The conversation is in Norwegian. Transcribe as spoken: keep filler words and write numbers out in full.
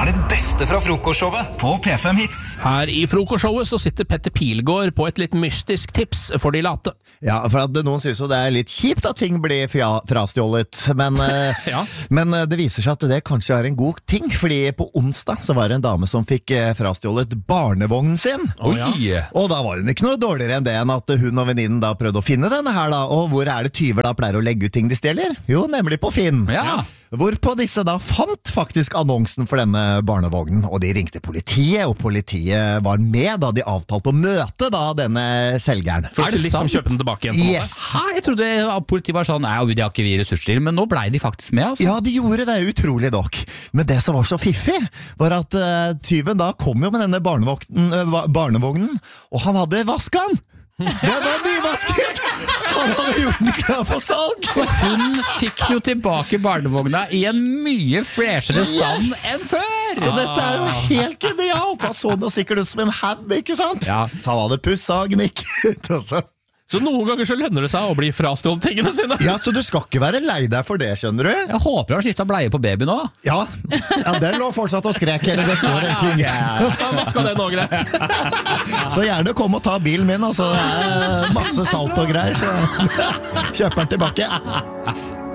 er det beste fra frokostshowet på P fem Hits. Her i frokostshowet så sitter Petter Pilgaard på et litt mystisk tips for de late. Ja, for at noen synes jo det er litt kjipt at ting blir fra, frastjålet, men, eh, Ja. men eh, det viser seg at det kanskje er en god ting, fordi på onsdag så var det en dame som fikk eh, frastjålet barnevognen sin. Oi, ja. Og da var hun ikke noe dårligere enn det enn at hun og venninnen da prøvde å finne denne her da, og hvor er det tyver da pleier å legge ut ting de stjeler? Jo, nemlig på Finn. Ja. Hvorpå disse da fant faktisk annonsen for denne barnevognen, og de ringte politiet, og politiet var med da de avtalte å møte da denne selgeren. For Er å det liksom sant? kjøpe den tilbake igjen på en måte. Yes! Hæ, jeg trodde at politiet var sånn, nei, det har ikke vi ressurser til, men nå ble de faktisk med, altså. Ja, de gjorde det utrolig nok. Men det som var så fiffig, var at uh, tyven da kom jo med denne barnevognen, uh, barnevognen, og han hadde vasket den. Det var nybasket! Han hadde gjort den klar på salg. Så hun fikk jo tilbake barnevogna i en mye freshere stand Yes! enn før! Så dette er jo helt genialt. Han så noe sikkert ut som en hand, ikke sant? Ja. Så han hadde pusset og gnikket også. Så noen ganger så lønner det seg å bli frastjålet tingene sine. Ja, så du skal ikke være lei deg for det, skjønner du? Jeg håper han skiftet bleie på baby nå. Ja, ja den lå fortsatt og skrek, eller det står egentlig ingenting. Hva skal det nå, greier? Så gjerne kom og ta bilen min, altså. Det er masse salt og greier, så kjøper den tilbake.